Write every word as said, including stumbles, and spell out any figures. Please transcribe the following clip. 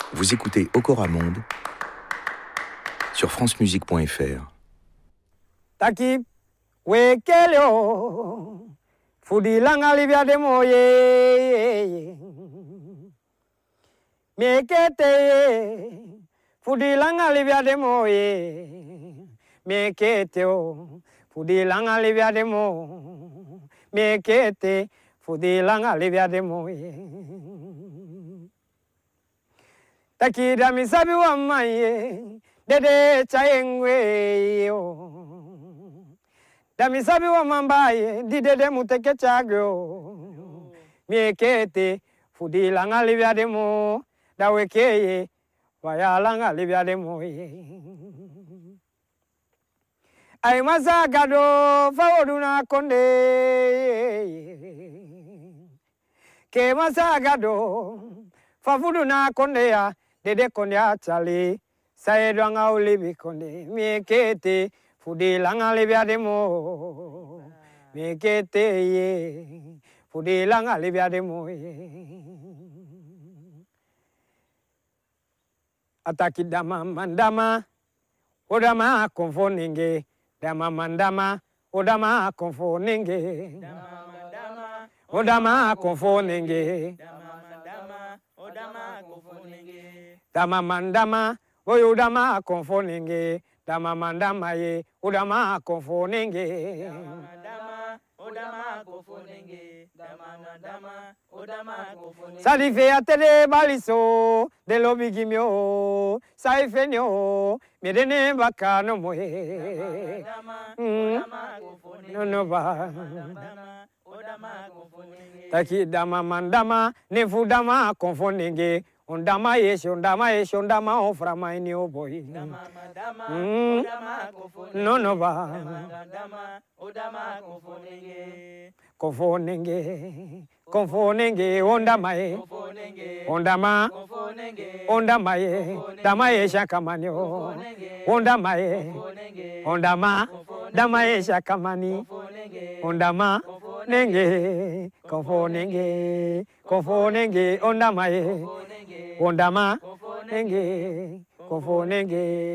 Vous écoutez Okora Monde sur francemusique point f r. Taki wekeleo fudilanga libya de moye mekete fudilanga libya de moye mekete o fudilanga libya de mo mekete fudilanga libya de moye Taki da misabi wa maye dede chaengwe yo Damisabi wa mambaye di dede muteke chagyo miekete fudilanga libya de mo dawekeye wayalanga libya de mo ay masagado faoduna konde ke masagado fafuduna konde ya dede konde achali saedwanga ulibi konde miekete fudilanga libya de mo mekete ye fudilanga libya de mo ataki dama mandama odama konfoninge dama mandama odama konfoninge dama mandama odama konfoninge dama mandama odama konfoninge dama mandama oyodama konfoninge dama mandama ye udama konfonenge dama udama konfonenge dama mandama udama konfonenge salife atele baliso de lobigimio saifenio medene bakano moe dama udama konfonenge no no ba dama udama konfonenge taki dama mandama ne fudama konfonenge Ondama ye shondama ye shondama oframa ini oboy. Dama dama odama kofonenge. No no ba. Dama odama kofonenge. Kofonenge. Kofonenge ondama ye. Kofonenge. Ondama. Kofonenge. Ondama ye. Dama ye shakamani o. Ondama ye. Kofonenge. Ondama. Dama ye shakamani. Kofonenge. Ondama. Nenge. Kofonenge. Kofonenge ondama ye. Ondama, nenge, kofonenge.